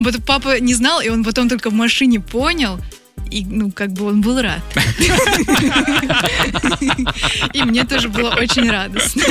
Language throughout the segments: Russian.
Вот папа не знал, и он потом только в машине понял. И, он был рад. И мне тоже было очень радостно.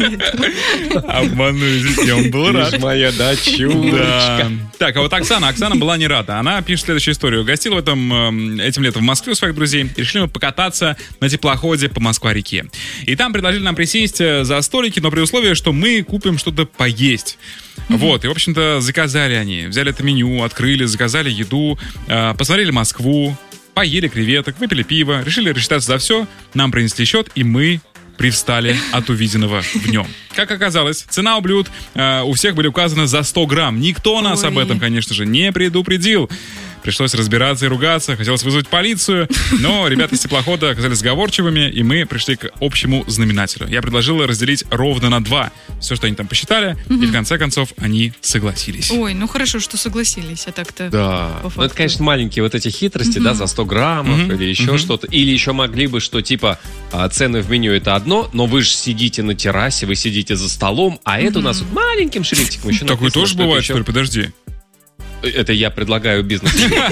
Обманули, он был рад. Моя дочурочка. Так, а вот Оксана была не рада. Она пишет следующую историю. Гостила этим летом в Москве у своих друзей. И решили мы покататься на теплоходе по Москва-реке. И там предложили нам присесть за столики, но при условии, что мы купим что-то поесть. Вот, и, в общем-то, заказали они. Взяли это меню, открыли, заказали еду, посмотрели Москву, поели креветок, выпили пиво, решили рассчитаться за все, нам принесли счет, и мы привстали от увиденного в нем. Как оказалось, цена у блюд у всех были указаны за 100 грамм. Никто нас об этом, конечно же, не предупредил. Пришлось разбираться и ругаться, хотелось вызвать полицию, но ребята из теплохода оказались сговорчивыми, и мы пришли к общему знаменателю. Я предложил разделить ровно на 2 все, что они там посчитали, и в конце концов они согласились. Ой, хорошо, что согласились, а так-то... Да, это, конечно, маленькие вот эти хитрости, да, за 100 граммов или еще что-то. Или еще могли бы, что типа цены в меню это одно, но вы же сидите на террасе, вы сидите за столом, а это у нас вот маленьким шрифтиком еще написано. Такое тоже бывает, что ли? Подожди. Это я предлагаю бизнес.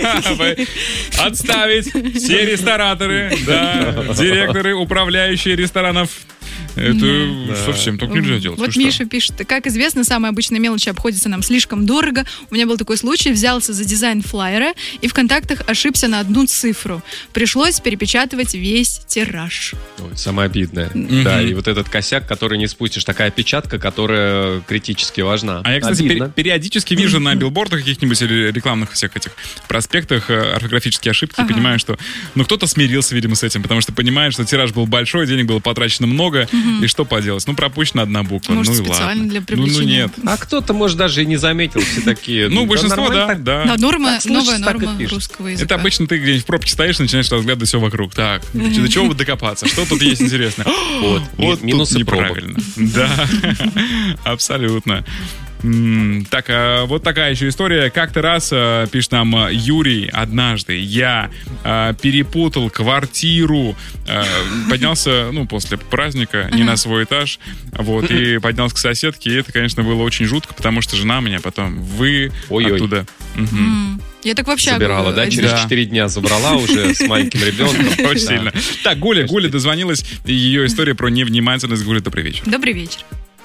Отставить все рестораторы, директоры, управляющие ресторанов. Это совсем так нельзя делать. Вот Миша пишет: как известно, самые обычные мелочи обходятся нам слишком дорого. У меня был такой случай, взялся за дизайн флайера и в контактах ошибся на одну цифру. Пришлось перепечатывать весь тираж. Ой, самое обидное. Да, и вот этот косяк, который не спустишь, такая печатка, которая критически важна. А я, кстати, периодически вижу на билбордах каких-нибудь или рекламных всех этих проспектах орфографические ошибки, и понимаю, что кто-то смирился, видимо, с этим, потому что понимает, что тираж был большой, денег было потрачено много, и что поделать? Пропущена одна буква. Может, и специально ладно. для привлечения. Нет. А кто-то, может, даже и не заметил, все такие. Большинство, да. Да, новая норма русского языка. Это обычно ты где-нибудь в пробке стоишь, начинаешь разглядывать все вокруг. Так, до чего бы докопаться? Что тут есть интересно? Вот минусы неправильно. Да, абсолютно. Так, вот такая еще история. Как-то раз, пишет нам Юрий, однажды я перепутал квартиру, поднялся, после праздника, не на свой этаж, и поднялся к соседке, и это, конечно, было очень жутко, потому что жена меня потом оттуда... Я так вообще забирала, да? Через 4 дня забрала уже с маленьким ребенком. Очень сильно. Так, Гуля дозвонилась, ее история про невнимательность. Гуля, добрый вечер. Добрый вечер.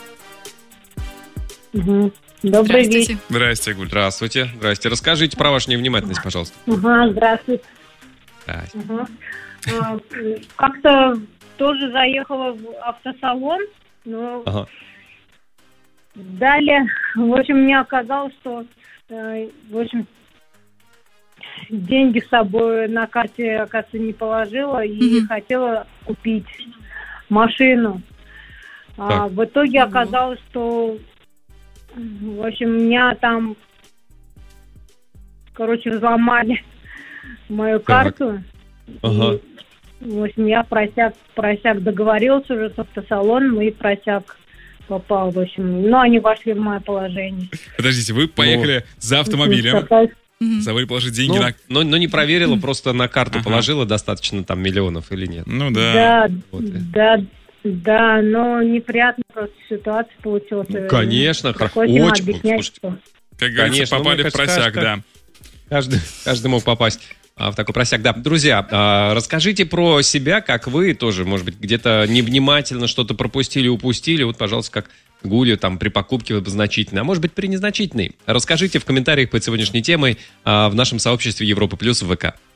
Добрый вечер. Здрасте, Гуль. Здравствуйте. Расскажите про вашу невнимательность, пожалуйста. Здравствуйте. Здрасте. Как-то тоже заехала в автосалон, но далее, в общем, мне оказалось, что, деньги с собой на карте, оказывается, не положила и хотела купить машину. В итоге оказалось, что в общем, меня там, взломали мою карту. И, в общем, я просяк договорился уже с автосалоном, и просяк попал, в общем. Они вошли в мое положение. Подождите, вы поехали за автомобилем, забыли положить деньги на... Но не проверила, просто на карту положила достаточно там миллионов или нет? Да, но неприятно просто ситуация получилась. Конечно, очень. Как говорится, попали в просяк, да. Каждый мог попасть в такой просяк. Да, друзья, расскажите про себя, как вы тоже, может быть, где-то невнимательно что-то пропустили, упустили. Вот, пожалуйста, как Гуля там при покупке значительной, а может быть, при незначительной. Расскажите в комментариях под сегодняшней темой в нашем сообществе Европа Плюс в ВК.